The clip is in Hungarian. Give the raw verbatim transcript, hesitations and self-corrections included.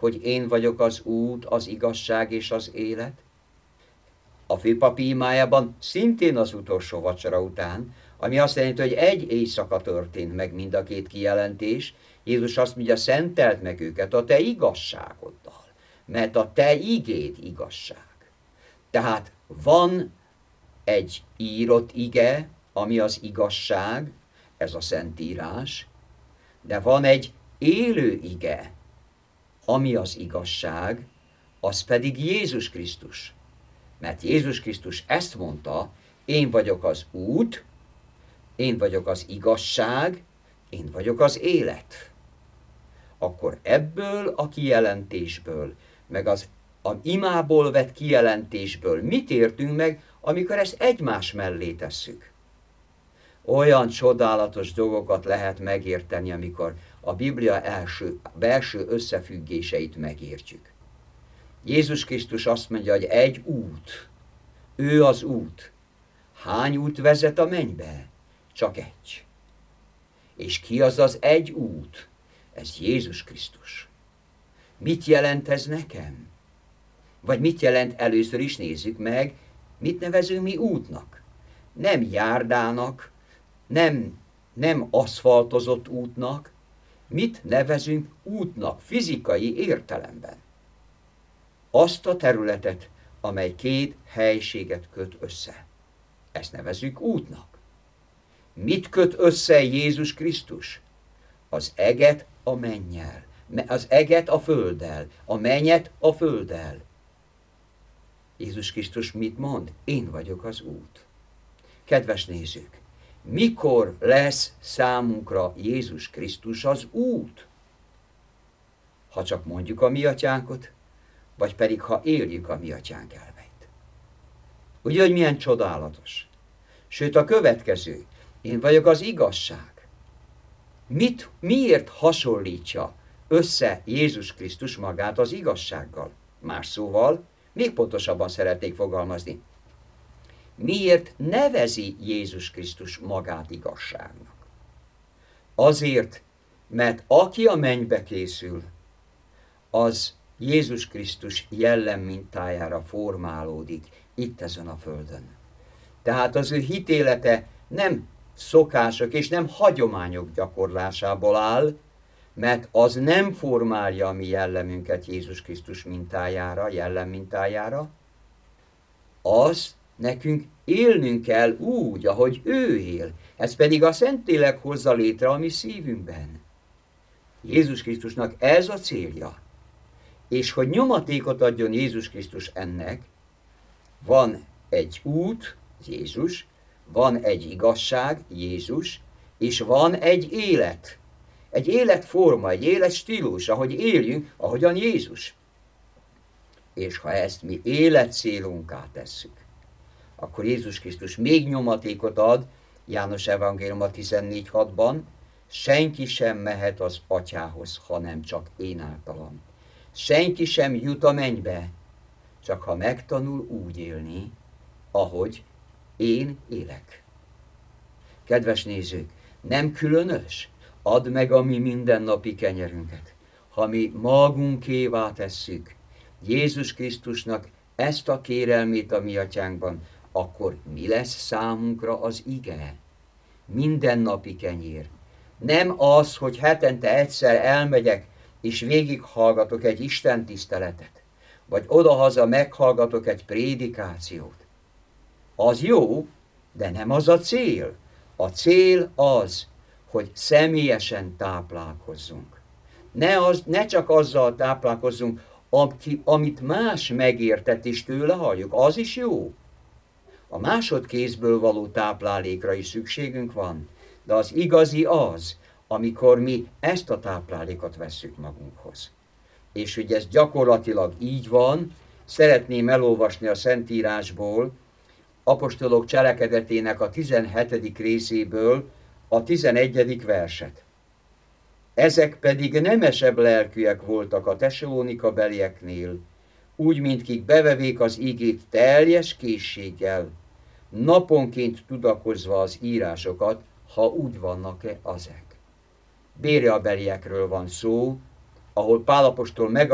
hogy én vagyok az út, az igazság és az élet? A főpapi imájában szintén az utolsó vacsora után, ami azt jelenti, hogy egy éjszaka történt meg mind a két kijelentés, Jézus azt mondja, szenteld meg őket a te igazságoddal, mert a te igéd igazság. Tehát van egy írott ige, ami az igazság, ez a Szentírás, de van egy élő ige, ami az igazság, az pedig Jézus Krisztus. Mert Jézus Krisztus ezt mondta, én vagyok az út, én vagyok az igazság, én vagyok az élet. Akkor ebből a kijelentésből, meg az a imából vett kijelentésből mit értünk meg, amikor ezt egymás mellé tesszük? Olyan csodálatos dolgokat lehet megérteni, amikor a Biblia első, belső összefüggéseit megértjük. Jézus Krisztus azt mondja, hogy egy út, ő az út. Hány út vezet a mennybe? Csak egy. És ki az az egy út? Ez Jézus Krisztus. Mit jelent ez nekem? Vagy mit jelent, először is nézzük meg, mit nevezünk mi útnak? Nem járdának, nem, nem aszfaltozott útnak, mit nevezünk útnak, fizikai értelemben? Azt a területet, amely két helységet köt össze. Ezt nevezzük útnak. Mit köt össze Jézus Krisztus? Az eget a mennyel, az eget a földdel, a mennyet a földdel. Jézus Krisztus mit mond? Én vagyok az út. Kedves nézők, mikor lesz számunkra Jézus Krisztus az út? Ha csak mondjuk a mi atyánkot, vagy pedig ha éljük a mi atyánk elveit. Ugye, hogy milyen csodálatos. Sőt, a következő, én vagyok az igazság. Mit, miért hasonlítja össze Jézus Krisztus magát az igazsággal? Más szóval, még pontosabban szeretnék fogalmazni. Miért nevezi Jézus Krisztus magát igazságnak? Azért, mert aki a mennybe készül, az Jézus Krisztus jellemmintájára formálódik itt ezen a földön. Tehát az ő hitélete nem szokások és nem hagyományok gyakorlásából áll, mert az nem formálja a mi jellemünket Jézus Krisztus mintájára, jellemmintájára, az nekünk élnünk kell úgy, ahogy ő él. Ez pedig a Szentlélek hozza létre a mi szívünkben. Jézus Krisztusnak ez a célja. És hogy nyomatékot adjon Jézus Krisztus ennek, van egy út, Jézus, van egy igazság, Jézus, és van egy élet. Egy életforma, egy életstílus, ahogy éljünk, ahogyan Jézus. És ha ezt mi életcélunká tesszük, akkor Jézus Krisztus még nyomatékot ad, János Evangélium a tizennégy hatban, senki sem mehet az atyához, hanem csak én általam. Senki sem jut a mennybe, csak ha megtanul úgy élni, ahogy én élek. Kedves nézők, nem különös? Add meg a mi mindennapi kenyerünket. Ha mi magunkévá tesszük Jézus Krisztusnak ezt a kérelmét a mi atyánkban, akkor mi lesz számunkra az ige? Mindennapi kenyér. Nem az, hogy hetente egyszer elmegyek, és végighallgatok egy istentiszteletet, vagy odahaza meghallgatok egy prédikációt. Az jó, de nem az a cél. A cél az, hogy személyesen táplálkozzunk. Ne, az, ne csak azzal táplálkozzunk, amit más megértett és tőle halljuk. Az is jó. A másodkézből való táplálékra is szükségünk van, de az igazi az, amikor mi ezt a táplálékot vesszük magunkhoz. És hogy ez gyakorlatilag így van, szeretném elolvasni a Szentírásból, apostolok cselekedetének a tizenhetedik részéből a tizenegyedik verset. Ezek pedig nemesebb lelkűek voltak a Tesalónika belieknél, úgy, mint kik bevevék az igét teljes készséggel, naponként tudakozva az írásokat, ha úgy vannak-e azek. Bérea beliekről van szó, ahol Pál apostol meg